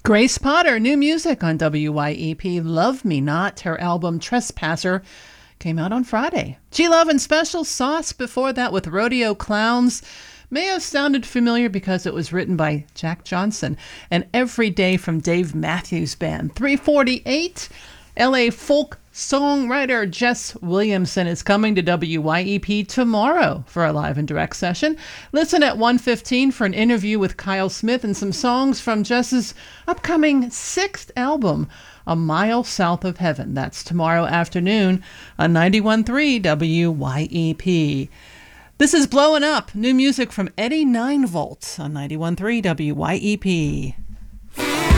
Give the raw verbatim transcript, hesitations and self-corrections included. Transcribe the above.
Grace Potter, new music on W Y E P, Love Me Not. Her album Trespasser came out on Friday. G-Love and Special Sauce before that with Rodeo Clowns. May have sounded familiar because it was written by Jack Johnson. And Every Day from Dave Matthews Band. three forty-eight, L A folk songwriter Jess Williamson is coming to W Y E P tomorrow for a live and direct session. Listen at one fifteen for an interview with Kyle Smith and some songs from Jess's upcoming sixth album, A Mile South of Heaven. That's tomorrow afternoon on ninety-one point three W Y E P. This is Blowing Up, new music from Eddie nine volt on ninety-one point three W Y E P.